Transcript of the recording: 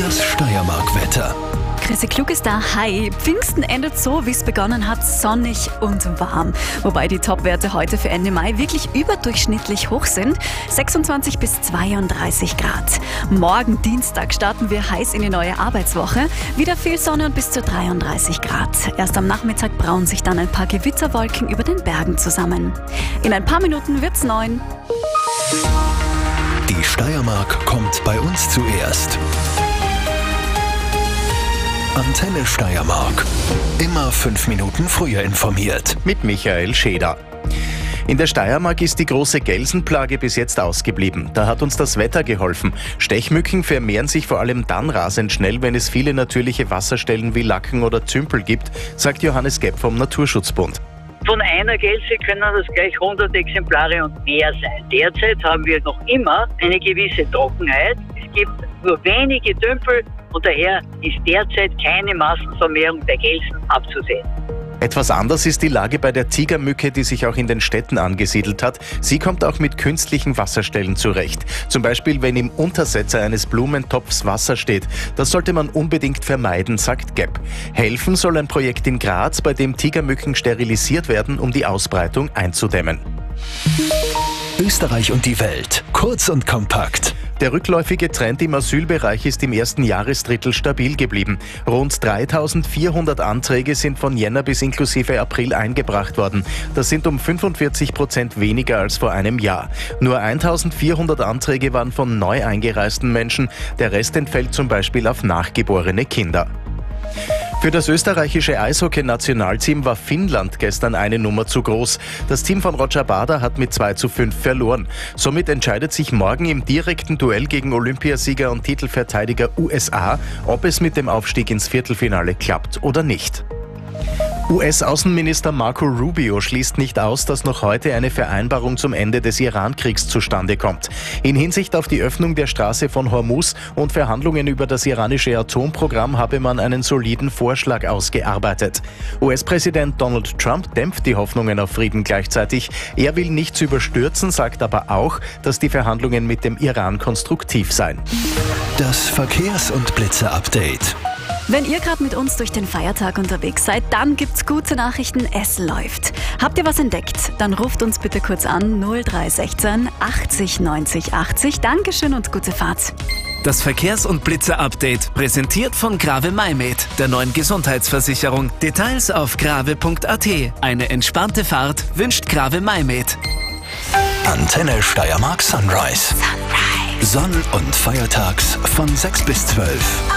Das Steiermark-Wetter. Chrissy Klug ist da. Hi. Pfingsten endet so, wie es begonnen hat, sonnig und warm. Wobei die Topwerte heute für Ende Mai wirklich überdurchschnittlich hoch sind. 26 bis 32 Grad. Morgen Dienstag starten wir heiß in die neue Arbeitswoche. Wieder viel Sonne und bis zu 33 Grad. Erst am Nachmittag brauen sich dann ein paar Gewitterwolken über den Bergen zusammen. In ein paar Minuten wird's 9. Die Steiermark kommt bei uns zuerst. Antenne Steiermark. Immer 5 Minuten früher informiert. Mit Michael Scheder. In der Steiermark ist die große Gelsenplage bis jetzt ausgeblieben. Da hat uns das Wetter geholfen. Stechmücken vermehren sich vor allem dann rasend schnell, wenn es viele natürliche Wasserstellen wie Lacken oder Zümpel gibt, sagt Johannes Gepp vom Naturschutzbund. Von einer Gelse können das gleich 100 Exemplare und mehr sein. Derzeit haben wir noch immer eine gewisse Trockenheit. Es gibt nur wenige Tümpel und daher ist derzeit keine Massenvermehrung der Gelsen abzusehen. Etwas anders ist die Lage bei der Tigermücke, die sich auch in den Städten angesiedelt hat. Sie kommt auch mit künstlichen Wasserstellen zurecht. Zum Beispiel, wenn im Untersetzer eines Blumentopfs Wasser steht. Das sollte man unbedingt vermeiden, sagt Gepp. Helfen soll ein Projekt in Graz, bei dem Tigermücken sterilisiert werden, um die Ausbreitung einzudämmen. Österreich und die Welt. Kurz und kompakt. Der rückläufige Trend im Asylbereich ist im ersten Jahresdrittel stabil geblieben. Rund 3.400 Anträge sind von Jänner bis inklusive April eingebracht worden. Das sind um 45% weniger als vor einem Jahr. Nur 1.400 Anträge waren von neu eingereisten Menschen. Der Rest entfällt zum Beispiel auf nachgeborene Kinder. Für das österreichische Eishockey-Nationalteam war Finnland gestern eine Nummer zu groß. Das Team von Roger Bader hat mit 2:5 verloren. Somit entscheidet sich morgen im direkten Duell gegen Olympiasieger und Titelverteidiger USA, ob es mit dem Aufstieg ins Viertelfinale klappt oder nicht. US-Außenminister Marco Rubio schließt nicht aus, dass noch heute eine Vereinbarung zum Ende des Iran-Kriegs zustande kommt. In Hinsicht auf die Öffnung der Straße von Hormuz und Verhandlungen über das iranische Atomprogramm habe man einen soliden Vorschlag ausgearbeitet. US-Präsident Donald Trump dämpft die Hoffnungen auf Frieden gleichzeitig. Er will nichts überstürzen, sagt aber auch, dass die Verhandlungen mit dem Iran konstruktiv seien. Das Verkehrs- und Blitzer-Update. Wenn ihr gerade mit uns durch den Feiertag unterwegs seid, dann gibt's gute Nachrichten, es läuft. Habt ihr was entdeckt? Dann ruft uns bitte kurz an 0316 80 90 80. Dankeschön und gute Fahrt. Das Verkehrs- und Blitzer-Update, präsentiert von Grave Maimed, der neuen Gesundheitsversicherung. Details auf grave.at. Eine entspannte Fahrt wünscht Grave Maimed. Antenne Steiermark Sunrise. Sonn- und feiertags von 6 bis 12.